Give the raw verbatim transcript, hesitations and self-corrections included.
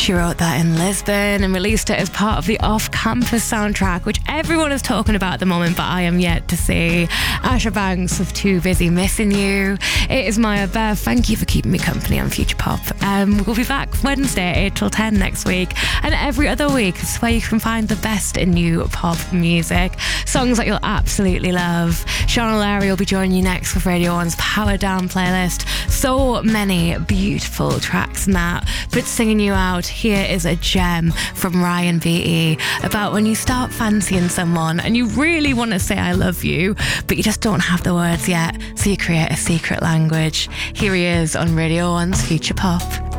She wrote that in Lisbon and released it as part of the Off-Campus soundtrack, which everyone is talking about at the moment, but I am yet to see. Asher Banks of Too Busy Missing You. It is Maya Bev. Thank you for keeping me company on Future Pop. Um, we'll be back Wednesday, eight till ten next week, and every other week is where you can find the best in new pop music. Songs that you'll absolutely love. Sean O'Leary will be joining you next with Radio one's Power Down playlist. So many beautiful tracks in that. But singing you out, here is a gem from Ryan B E about when you start fancying someone and you really want to say I love you, but you just don't have the words yet, so you create a secret language. Here he is on Radio one's Future Pop.